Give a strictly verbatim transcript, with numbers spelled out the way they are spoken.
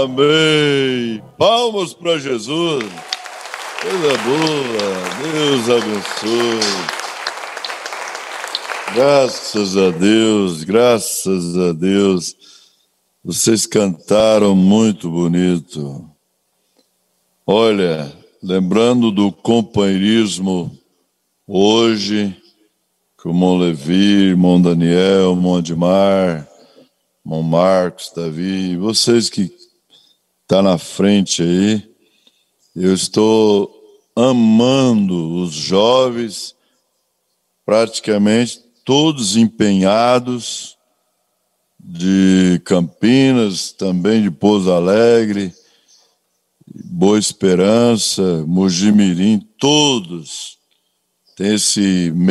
Amém. Palmas para Jesus. Coisa boa. Deus abençoe. Graças a Deus, graças a Deus. Vocês cantaram muito bonito. Olha, lembrando do companheirismo hoje, com o irmão Levi, irmão Daniel, irmão Admar, irmão Marcos, Davi, vocês que estão na frente aí, eu estou amando os jovens, praticamente todos empenhados, de Campinas, também de Pouso Alegre, Boa Esperança, Mogi Mirim, todos têm esse